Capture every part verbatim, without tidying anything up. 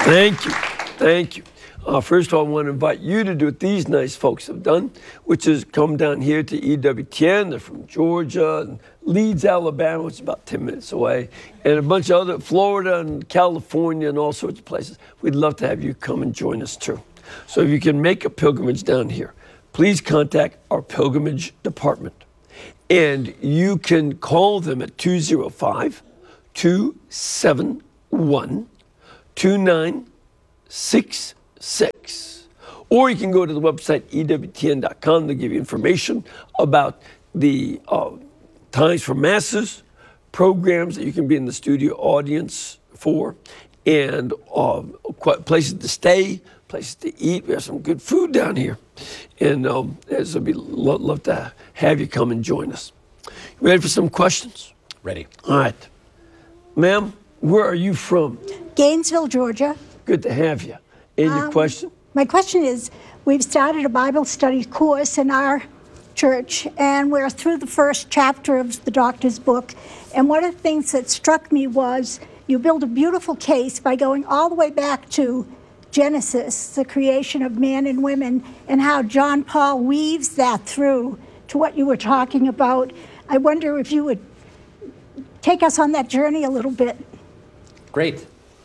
Thank you. Thank you. Uh, first of all, I want to invite you to do what these nice folks have done, which is come down here to E W T N. They're from Georgia and Leeds, Alabama, which is about ten minutes away, and a bunch of other, Florida and California and all sorts of places. We'd love to have you come and join us too. So if you can make a pilgrimage down here, please contact our pilgrimage department. And you can call them at two oh five, two seven one, two nine six six. Or you can go to the website E W T N dot com. They'll give you information about the uh, times for masses, programs that you can be in the studio audience for, and uh, places to stay, places to eat. We have some good food down here. And um, so we'd love, love to have you come and join us. You ready for some questions? Ready. All right. Ma'am, where are you from? Gainesville, Georgia. Good to have you. And your Um, question? My question is, we've started a Bible study course in our church, and we're through the first chapter of the doctor's book. And one of the things that struck me was you build a beautiful case by going all the way back to Genesis, the creation of man and women, and how John Paul weaves that through to what you were talking about. I wonder if you would take us on that journey a little bit. Great.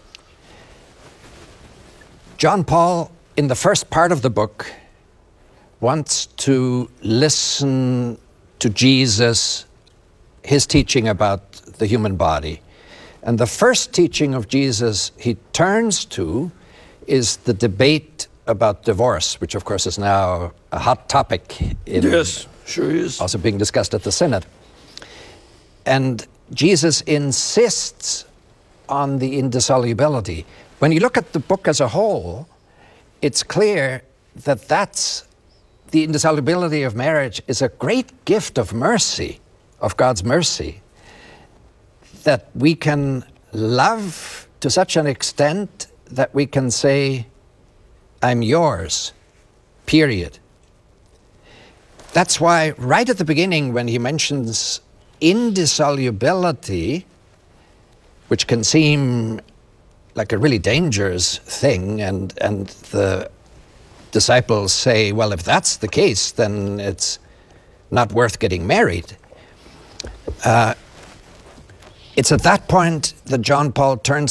John Paul, in the first part of the book, wants to listen to Jesus, his teaching about the human body. And the first teaching of Jesus he turns to is the debate about divorce, which of course is now a hot topic. In, Yes, sure is. Also being discussed at the Synod. And Jesus insists on the indissolubility. When you look at the book as a whole, it's clear that that's the indissolubility of marriage is a great gift of mercy, of God's mercy, that we can love to such an extent that we can say, I'm yours, period. That's why right at the beginning, when he mentions indissolubility, which can seem like a really dangerous thing, and, and the disciples say, well, if that's the case, then it's not worth getting married. Uh, it's at that point that John Paul turns